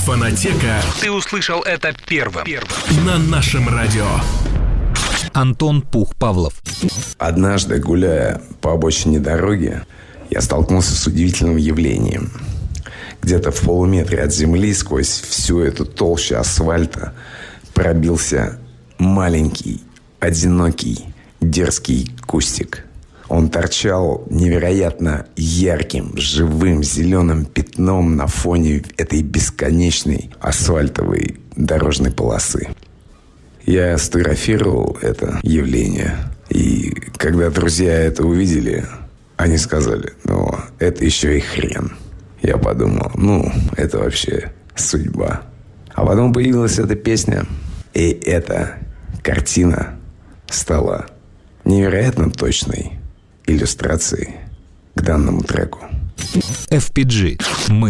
Фонотека. Ты услышал это первым. На нашем радио. Антон Пух-Павлов. Однажды, гуляя по обочине дороги, я столкнулся с удивительным явлением. Где-то в полуметре от земли, сквозь всю эту толщу асфальта, пробился маленький, одинокий, дерзкий кустик. Он торчал невероятно ярким, живым, зеленым пятном на фоне этой бесконечной асфальтовой дорожной полосы. Я сфотографировал это явление. И когда друзья это увидели, они сказали: ну, это еще и хрен. Я подумал, это вообще судьба. А потом появилась эта песня. И эта картина стала невероятно точной иллюстрацией к данному треку. FPG. Мы